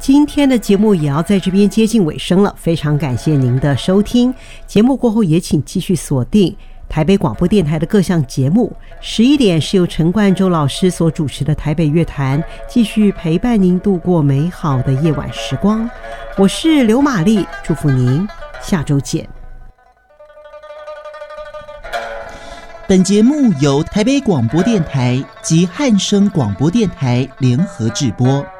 今天的节目也要在这边接近尾声了，非常感谢您的收听。节目过后也请继续锁定台北广播电台的各项节目。11点是由陈冠周老师所主持的台北乐坛，继续陪伴您度过美好的夜晚时光。我是刘玛丽，祝福您，下周见。 本节目由台北广播电台及汉声广播电台联合制播。